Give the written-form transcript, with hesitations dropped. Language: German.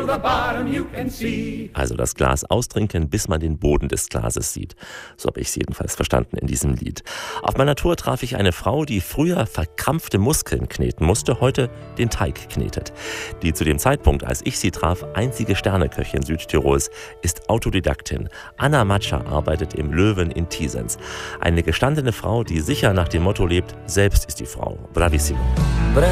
the bottom you can see. Also das Glas austrinken, bis man den Boden des Glases sieht. So habe ich es jedenfalls verstanden in diesem Lied. Auf meiner Tour traf ich eine Frau, die früher verkrampfte Muskeln kneten musste, heute den Teig knetet. Die zu dem Zeitpunkt, als ich sie traf, einzige Sterneköchin Südtirols ist Autodidaktin. Anna Matscher arbeitet im Löwen in Thiesens. Eine gestandene Frau, die sicher nach dem Motto lebt, selbst ist die Frau. Bravissimo.